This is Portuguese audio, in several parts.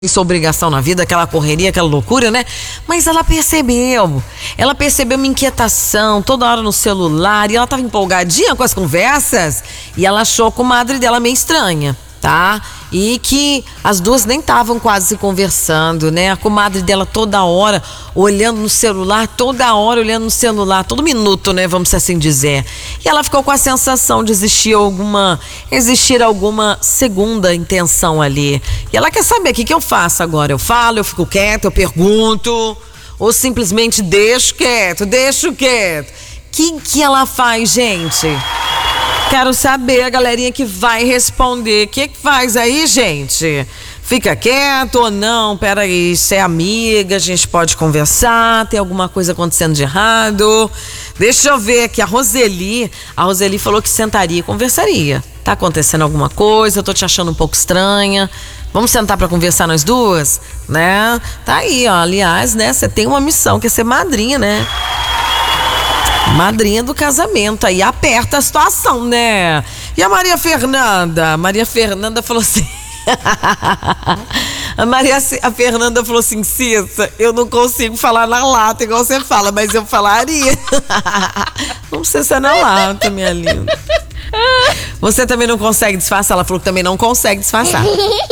sua obrigação na vida, aquela correria, aquela loucura, né? Mas ela percebeu uma inquietação toda hora no celular e ela tava empolgadinha com as conversas e ela achou a comadre dela meio estranha, tá? E que as duas nem estavam quase se conversando, né? A comadre dela toda hora olhando no celular, todo minuto, né? Vamos assim dizer. E ela ficou com a sensação de existir alguma segunda intenção ali. E ela quer saber o que eu faço agora. Eu falo, eu fico quieta, eu pergunto, ou simplesmente deixo quieto. Que ela faz, gente? Quero saber a galerinha que vai responder. O que faz aí, gente? Fica quieto ou não? Peraí, se é amiga, a gente pode conversar, tem alguma coisa acontecendo de errado. Deixa eu ver aqui, a Roseli falou que sentaria e conversaria. Tá acontecendo alguma coisa, eu tô te achando um pouco estranha. Vamos sentar pra conversar nós duas? Né? Tá aí, ó, aliás, né, você tem uma missão, que é ser madrinha, né? Madrinha do casamento, aí aperta a situação, né? E a Maria Fernanda? Maria Fernanda falou assim... A Fernanda falou assim: Cissa, eu não consigo falar na lata igual você fala, mas eu falaria. Não precisa ser na lata, minha linda. Você também não consegue disfarçar? Ela falou que também não consegue disfarçar.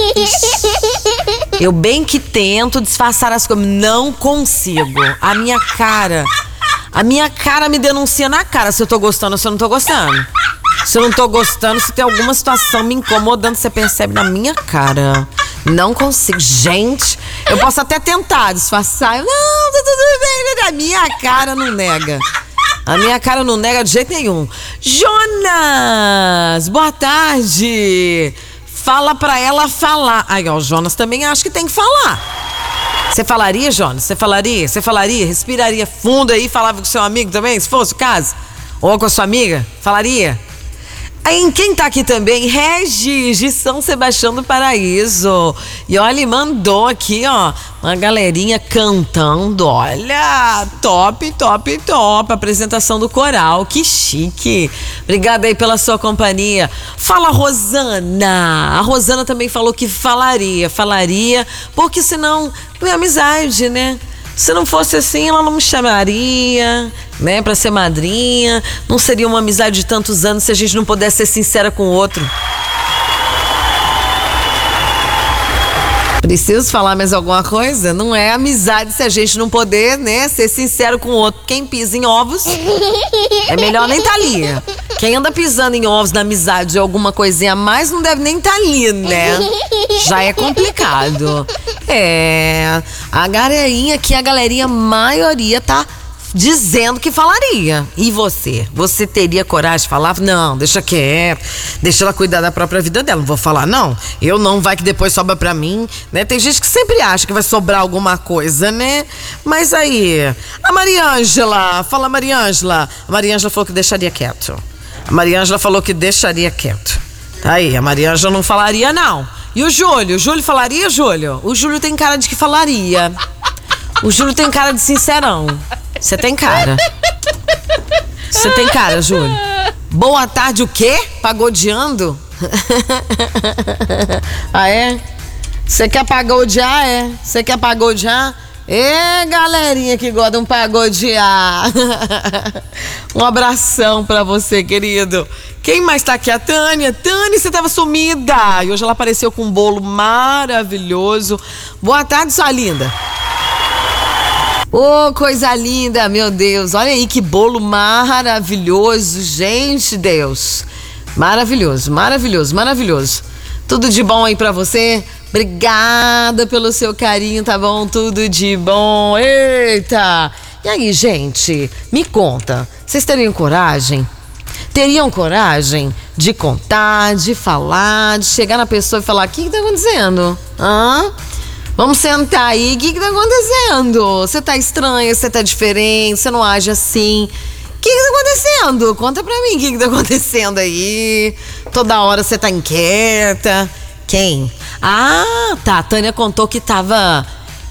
Eu bem que tento disfarçar as coisas, não consigo. A minha cara me denuncia na cara se eu tô gostando ou se eu não tô gostando. Se eu não tô gostando, se tem alguma situação me incomodando, você percebe na minha cara. Não consigo. Gente, eu posso até tentar disfarçar. Não, tá tudo bem. A minha cara não nega. A minha cara não nega de jeito nenhum. Jonas, boa tarde. Fala pra ela falar. Aí, ó, o Jonas também acha que tem que falar. Você falaria, Jonas? Você falaria? Respiraria fundo aí e falava com seu amigo também, se fosse o caso? Ou com a sua amiga? Falaria? Aí, quem tá aqui também? Regis, de São Sebastião do Paraíso. E olha, mandou aqui, ó, uma galerinha cantando. Olha, top. Apresentação do coral, que chique. Obrigada aí pela sua companhia. Fala, Rosana. A Rosana também falou que falaria, porque senão não é amizade, né? Se não fosse assim, ela não me chamaria, né, pra ser madrinha. Não seria uma amizade de tantos anos se a gente não pudesse ser sincera com o outro. Preciso falar mais alguma coisa? Não é amizade se a gente não poder, né, ser sincero com o outro. Quem pisa em ovos, é melhor nem tá ali. Quem anda pisando em ovos na amizade ou alguma coisinha a mais não deve nem estar ali, né? Já é complicado. A galerinha aqui, a galerinha maioria tá dizendo que falaria. E você? Você teria coragem de falar? Não, deixa quieto. Deixa ela cuidar da própria vida dela. Não vou falar, não. Eu não, vai que depois sobra pra mim, né? Tem gente que sempre acha que vai sobrar alguma coisa, né? Mas aí, a Mariângela, fala, Mariângela. A Mariângela falou que deixaria quieto. Tá aí, a Mariângela não falaria, não. E o Júlio? O Júlio falaria, Júlio? O Júlio tem cara de que falaria. O Júlio tem cara de sincerão. Você tem cara. Júlio. Boa tarde, o quê? Pagodeando? Ah, é? Você quer pagodear, é? Galerinha que gosta de um pagodear. Um abração pra você, querido. Quem mais tá aqui? A Tânia. Tânia, você tava sumida. E hoje ela apareceu com um bolo maravilhoso. Boa tarde, sua linda. Ô, coisa linda, meu Deus. Olha aí que bolo maravilhoso. Gente, Deus. Maravilhoso. Tudo de bom aí pra você. Obrigada pelo seu carinho, tá bom? Tudo de bom. Eita! E aí, gente, me conta. Vocês teriam coragem de contar, de falar, de chegar na pessoa e falar: o que tá acontecendo? Vamos sentar aí, o que tá acontecendo? Você tá estranha, você tá diferente, você não age assim. O que tá acontecendo? Conta pra mim o que tá acontecendo aí. Toda hora você tá inquieta. Quem? Ah, tá, a Tânia contou que tava...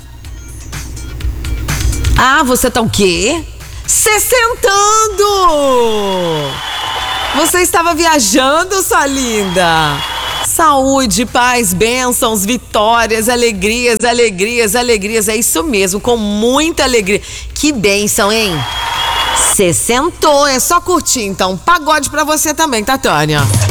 Ah, você tá o quê? Se sentando! Você estava viajando, sua linda? Saúde, paz, bênçãos, vitórias, alegrias, alegrias, alegrias. É isso mesmo, com muita alegria. Que bênção, hein? Cê sentou, é só curtir então. Pagode pra você também, tá, Tânia?